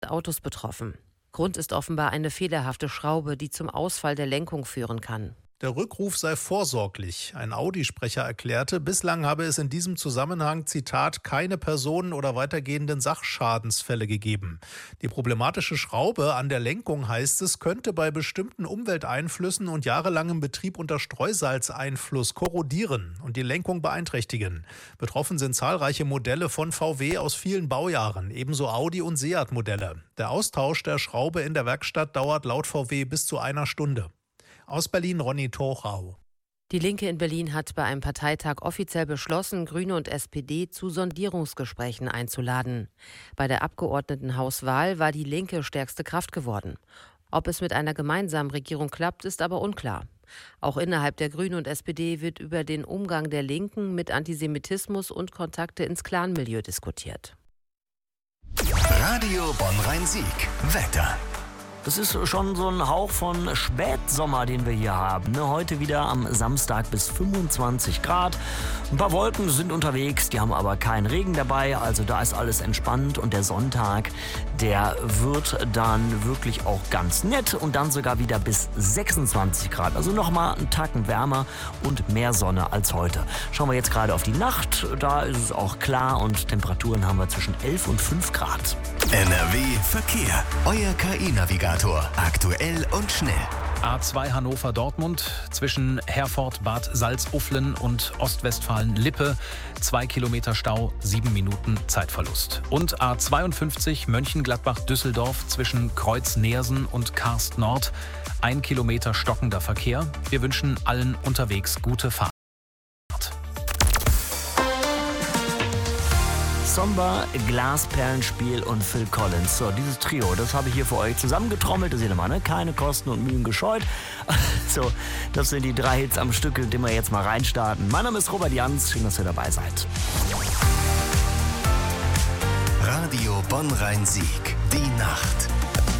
Autos betroffen. Grund ist offenbar eine fehlerhafte Schraube, die zum Ausfall der Lenkung führen kann. Der Rückruf sei vorsorglich. Ein Audi-Sprecher erklärte, bislang habe es in diesem Zusammenhang, Zitat, keine Personen- oder weitergehenden Sachschadensfälle gegeben. Die problematische Schraube an der Lenkung, heißt es, könnte bei bestimmten Umwelteinflüssen und jahrelangem Betrieb unter Streusalzeinfluss korrodieren und die Lenkung beeinträchtigen. Betroffen sind zahlreiche Modelle von VW aus vielen Baujahren, ebenso Audi- und Seat-Modelle. Der Austausch der Schraube in der Werkstatt dauert laut VW bis zu 1 Stunde. Aus Berlin Ronny Torchau. Die Linke in Berlin hat bei einem Parteitag offiziell beschlossen, Grüne und SPD zu Sondierungsgesprächen einzuladen. Bei der Abgeordnetenhauswahl war die Linke stärkste Kraft geworden. Ob es mit einer gemeinsamen Regierung klappt, ist aber unklar. Auch innerhalb der Grünen und SPD wird über den Umgang der Linken mit Antisemitismus und Kontakte ins Clanmilieu diskutiert. Radio Bonn-Rhein-Sieg. Wetter. Das ist schon so ein Hauch von Spätsommer, den wir hier haben. Heute wieder am Samstag bis 25 Grad. Ein paar Wolken sind unterwegs, die haben aber keinen Regen dabei. Also da ist alles entspannt. Und der Sonntag, der wird dann wirklich auch ganz nett. Und dann sogar wieder bis 26 Grad. Also nochmal einen Tacken wärmer und mehr Sonne als heute. Schauen wir jetzt gerade auf die Nacht. Da ist es auch klar und Temperaturen haben wir zwischen 11 und 5 Grad. NRW Verkehr. Euer KI-Navigator. Aktuell und schnell. A2 Hannover-Dortmund zwischen Herford, Bad Salzuflen und Ostwestfalen-Lippe. 2 Kilometer Stau, 7 Minuten Zeitverlust. Und A52 Mönchengladbach-Düsseldorf zwischen Kreuz-Neersen und Karst-Nord. 1 Kilometer stockender Verkehr. Wir wünschen allen unterwegs gute Fahrt. Somber, Glasperlenspiel und Phil Collins. So, dieses Trio, das habe ich hier für euch zusammengetrommelt. Das seht ihr mal, ne? Keine Kosten und Mühen gescheut. So, das sind die 3 Hits am Stück, den wir jetzt mal reinstarten. Mein Name ist Robert Jans. Schön, dass ihr dabei seid. Radio Bonn-Rhein-Sieg. Die Nacht.